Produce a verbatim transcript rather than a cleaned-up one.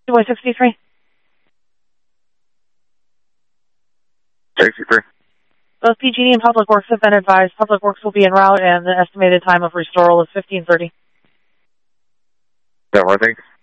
Boy sixty-three. sixty-three. Both P G D and Public Works have been advised. Public Works will be en route, and the estimated time of restoral is fifteen thirty. That working?